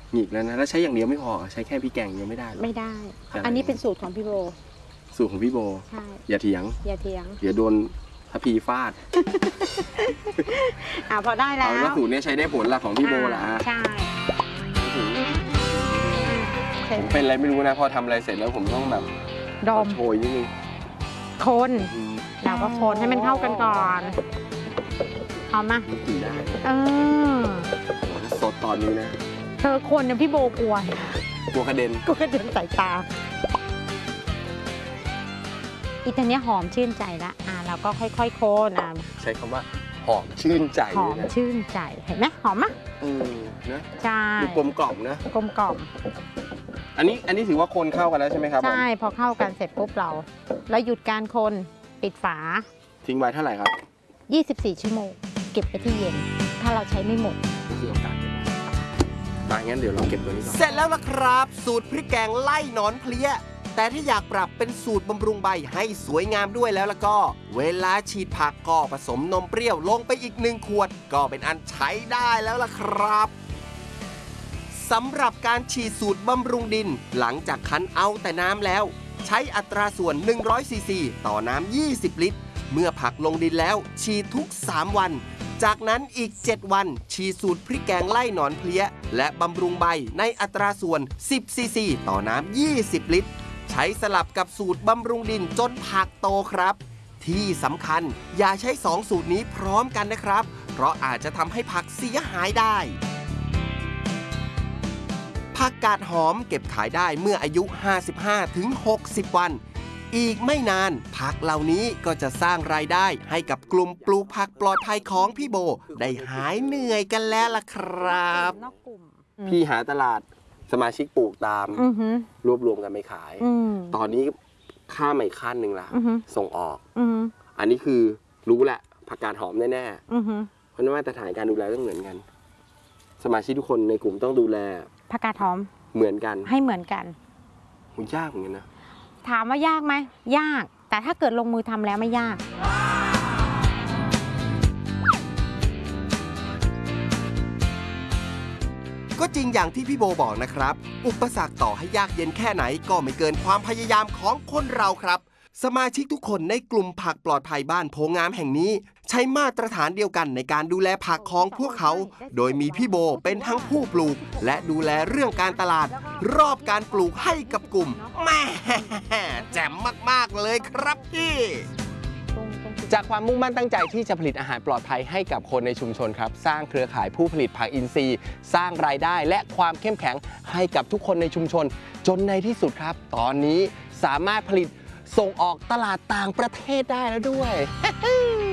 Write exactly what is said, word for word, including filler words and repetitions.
หงิกแล้วนะแล้วใช้อย่างเดียวไม่พอใช้แค่พริกแกงยังไม่ได้ไม่ได้อันนี้เป็นสูตรของพี่โบสูตรของพี่โบใช่อย่าเถียงอย่าเถียงเดี๋ยวโดนทัพพีฟาดอ่าพอได้แล้วเอาสูตรนี้ใช้ได้ผลละของพี่โบละใช่ผมเป็นอะไรไม่รู้นะพอทำอะไรเสร็จแล้วผมต้องแบบดมโชยนิดนึงคนเราก็คนให้มันเข้ากันก่อนเอามากินได้เออสดตอนนี้นะเธอคนเนี่ยพี่โบกลัวกลัวกระเด็นกลัวกระเด็นใส่ตาอีตัวนี้หอมชื่นใจละอ่าเราก็ค่อยๆโคนอ่ะใช้คำว่าหอมชื่นใจหอมชื่นใจเห็นไหมหอมมะเออนะใช่ดูกลมกล่อมนะกลมกล่อมอันนี้อันนี้ถือว่าคนเข้ากันแล้วใช่ไหมครับใช่พอเข้ากันเสร็จปุ๊บเราแล้วหยุดการคนปิดฝาทิ้งไว้เท่าไหร่ครับยี่สิบสี่ชั่วโมงเก็บไปที่เย็นถ้าเราใช้ไม่หมดคือโอกาสมางั้นเดี๋ยวเราเก็บตัวนี้ก่อนเสร็จแล้วล่ะครับสูตรพริกแกงไล่หนอนเพลี้ยแต่ถ้าอยากปรับเป็นสูตรบำรุงใบให้สวยงามด้วยแล้วแล้วก็เวลาฉีดผักก็ผสมนมเปรี้ยวลงไปอีกหนึ่งขวดก็เป็นอันใช้ได้แล้วล่ะครับสำหรับการฉีดสูตรบำรุงดินหลังจากคั้นเอาแต่น้ำแล้วใช้อัตราส่วนหนึ่งร้อยซีซีต่อน้ำยี่สิบลิตรเมื่อผักลงดินแล้วฉีดทุกสามวันจากนั้นอีกเจ็ดวันฉีดสูตรพริกแกงไล่หนอนเพลี้ยและบำรุงใบในอัตราส่วนสิบซีซีต่อน้ำยี่สิบลิตรใช้สลับกับสูตรบำรุงดินจนผักโตครับที่สำคัญอย่าใช้สองสูตรนี้พร้อมกันนะครับเพราะอาจจะทำให้ผักเสียหายได้ผักกาดหอมเก็บขายได้เมื่ออายุ ห้าสิบห้าถึงหกสิบ วันอีกไม่นานผักเหล่านี้ก็จะสร้างรายได้ให้กับกลุ่มปลูกผักปลอดภัยของพี่โบได้หายเหนื่อยกันแล้วล่ะครับพี่หาตลาดสมาชิกปลูกตามรวบรวมกันไปขายตอนนี้ข้ามอีกขั้นหนึ่งละส่งออกอันนี้คือรู้แหละผักกาดหอมแน่ๆเพราะว่ามาตรฐานการดูแลต้องเหมือนกันสมาชิกทุกคนในกลุ่มต้องดูแลผักกาดหอมเหมือนกันให้เหมือนกันมันยากเหมือนกันนะถามว่ายากไหมยากแต่ถ้าเกิดลงมือทำแล้วไม่ยากก็จริงอย่างที่พี่โบบอกนะครับอุปสรรคต่อให้ยากเย็นแค่ไหนก็ไม่เกินความพยายามของคนเราครับสมาชิกทุกคนในกลุ่มผักปลอดภัยบ้านโพงามแห่งนี้ใช้มาตรฐานเดียวกันในการดูแลผักของพวกเขาโดยมีพี่โบเป็นทั้งผู้ปลูกและดูแลเรื่องการตลาดรอบการปลูกให้กับกลุ่มแม่แจ่มมากๆเลยครับพี่จากความมุ่งมั่นตั้งใจที่จะผลิตอาหารปลอดภัยให้กับคนในชุมชนครับสร้างเครือข่ายผู้ผลิตผักอินทรีย์สร้างรายได้และความเข้มแข็งให้กับทุกคนในชุมชนจนในที่สุดครับตอนนี้สามารถผลิตส่งออกตลาดต่างประเทศได้แล้วด้วย